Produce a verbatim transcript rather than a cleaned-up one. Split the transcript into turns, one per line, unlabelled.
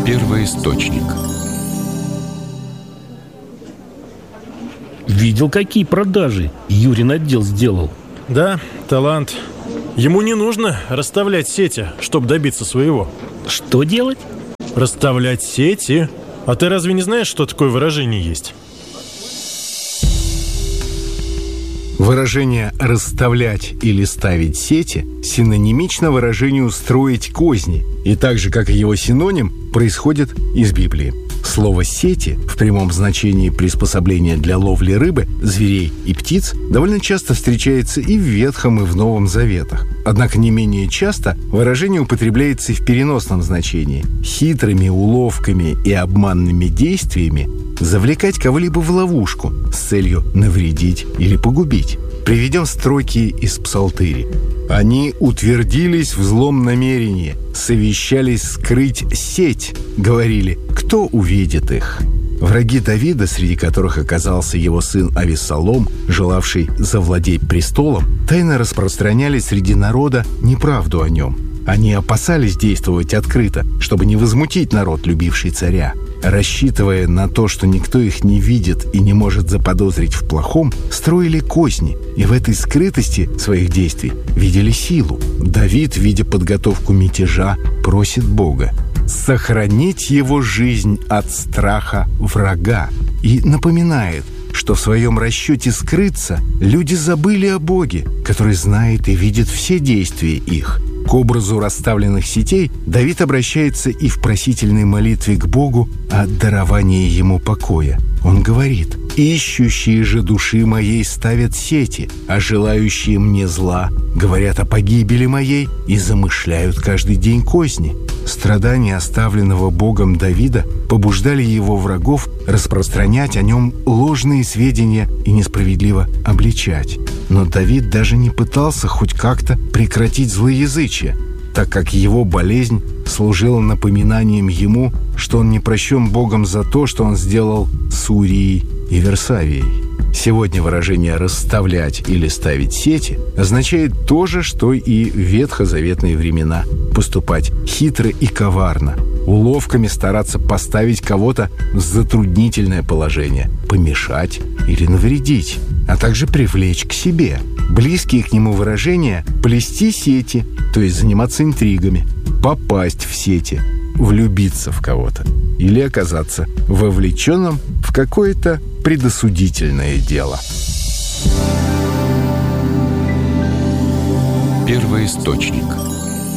Первоисточник.
Видел, какие продажи Юрин отдел сделал?
Да, талант. Ему не нужно расставлять сети, чтобы добиться своего.
Что делать?
Расставлять сети? А ты разве не знаешь, что такое выражение есть?
Выражение «расставлять» или «ставить сети» синонимично выражению «строить козни», и так же, как и его синоним, происходит из Библии. Слово «сети» в прямом значении приспособления для ловли рыбы, зверей и птиц довольно часто встречается и в Ветхом, и в Новом Заветах. Однако не менее часто выражение употребляется и в переносном значении. Хитрыми уловками и обманными действиями завлекать кого-либо в ловушку с целью навредить или погубить. Приведем строки из Псалтыри. «Они утвердились в злом намерении, совещались скрыть сеть, говорили, кто увидит их». Враги Давида, среди которых оказался его сын Авессалом, желавший завладеть престолом, тайно распространяли среди народа неправду о нем. Они опасались действовать открыто, чтобы не возмутить народ, любивший царя. Рассчитывая на то, что никто их не видит и не может заподозрить в плохом, строили козни, и в этой скрытости своих действий видели силу. Давид, видя подготовку мятежа, просит Бога сохранить его жизнь от страха врага и напоминает, что в своем расчете скрыться люди забыли о Боге, который знает и видит все действия их. К образу расставленных сетей Давид обращается и в просительной молитве к Богу о даровании ему покоя. Он говорит: «Ищущие же души моей ставят сети, а желающие мне зла говорят о погибели моей и замышляют каждый день козни». Страдания оставленного Богом Давида побуждали его врагов распространять о нем ложные сведения и несправедливо обличать. Но Давид даже не пытался хоть как-то прекратить злоязычие, так как его болезнь служила напоминанием ему, что он не прощен Богом за то, что он сделал с Урией и Версавией. Сегодня выражение «расставлять» или «ставить сети» означает то же, что и в ветхозаветные времена – поступать хитро и коварно, уловками стараться поставить кого-то в затруднительное положение, помешать или навредить, а также привлечь к себе. Близкие к нему выражения – плести сети, то есть заниматься интригами, попасть в сети, влюбиться в кого-то или оказаться вовлеченным в какое-то предосудительное дело.
Первоисточник.